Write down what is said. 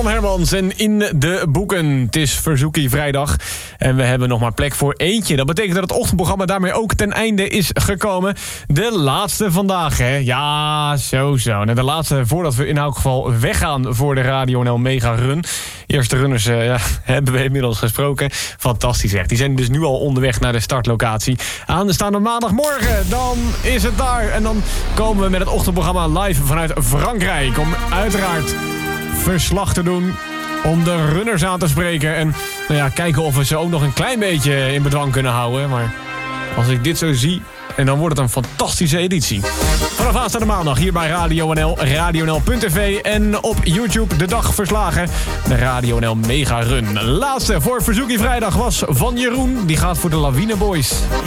Aaron Hermans en In de Boeken. Het is Verzoekie vrijdag en we hebben nog maar plek voor eentje. Dat betekent dat het ochtendprogramma daarmee ook ten einde is gekomen. De laatste vandaag, hè? Ja, zo. Nou, de laatste voordat we in elk geval weggaan voor de Radio NL Mega Run. Eerste runners hebben we inmiddels gesproken. Fantastisch echt. Die zijn dus nu al onderweg naar de startlocatie. Aanstaande maandagmorgen, dan is het daar. En dan komen we met het ochtendprogramma live vanuit Frankrijk. Om uiteraard verslag te doen, om de runners aan te spreken. En kijken of we ze ook nog een klein beetje in bedwang kunnen houden. Maar als ik dit zo zie, en dan wordt het een fantastische editie. Vanaf aanstaande maandag hier bij Radio NL, radionl.tv en op YouTube de dagverslagen. De Radio NL Mega Run. De laatste voor Verzoekie vrijdag was van Jeroen. Die gaat voor de Lawine Boys.